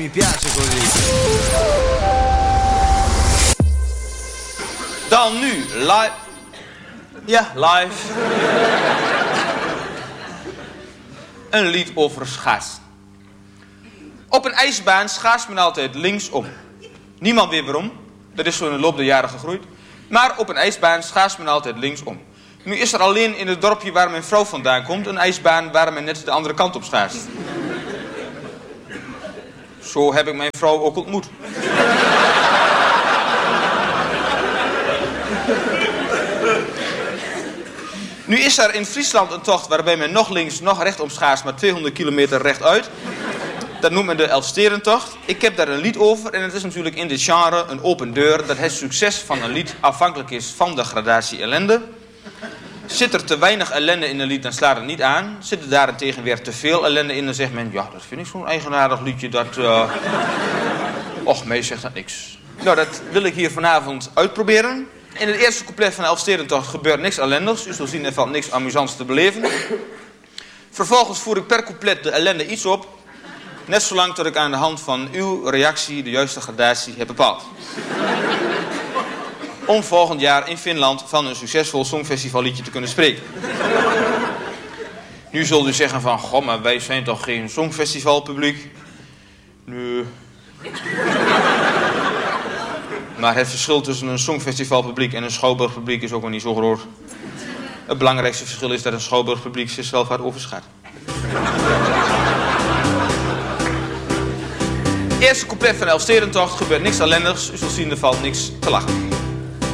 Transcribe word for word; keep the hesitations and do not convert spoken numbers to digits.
Mi piace così. Dan nu, live. Ja, live. Een lied over schaatsen. Op een ijsbaan schaatst men altijd linksom. Niemand weet waarom. Dat is zo in de loop der jaren gegroeid. Maar op een ijsbaan schaatst men altijd linksom. Nu is er alleen in het dorpje waar mijn vrouw vandaan komt een ijsbaan waar men net de andere kant op schaatst. Zo heb ik mijn vrouw ook ontmoet. Nu is er in Friesland een tocht waarbij men nog links, nog rechtom schaatst, maar tweehonderd kilometer rechtuit. Dat noemt men de Elfsterentocht. Ik heb daar een lied over en het is natuurlijk in dit genre een open deur dat het succes van een lied afhankelijk is van de gradatie ellende. Zit er te weinig ellende in een lied, dan slaat het niet aan. Zit er daarentegen weer te veel ellende in, dan zegt men, ja, dat vind ik zo'n eigenaardig liedje, dat... Uh... Och, mij zegt dat niks. Nou, dat wil ik hier vanavond uitproberen. In het eerste couplet van de Elfsterentocht gebeurt niks ellendigs. U zult zien, er valt niks amusants te beleven. Vervolgens voer ik per couplet de ellende iets op. Net zolang tot ik aan de hand van uw reactie de juiste gradatie heb bepaald. Om volgend jaar in Finland van een succesvol songfestivalliedje te kunnen spreken. Nu zult u zeggen van, goh, maar wij zijn toch geen songfestivalpubliek? Nee. Maar het verschil tussen een songfestivalpubliek en een schouwburgpubliek is ook wel niet zo groot. Het belangrijkste verschil is dat een schouwburgpubliek zichzelf hard overschat. Eerste couplet van de Elfsterentocht gebeurt niks ellendigs. U zult zien, er valt niks te lachen.